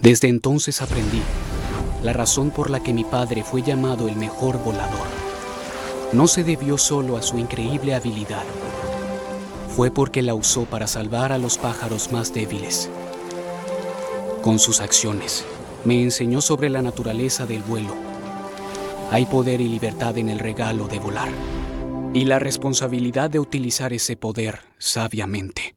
Desde entonces aprendí la razón por la que mi padre fue llamado el mejor volador. No se debió solo a su increíble habilidad. Fue porque la usó para salvar a los pájaros más débiles. Con sus acciones, me enseñó sobre la naturaleza del vuelo. Hay poder y libertad en el regalo de volar, y la responsabilidad de utilizar ese poder sabiamente.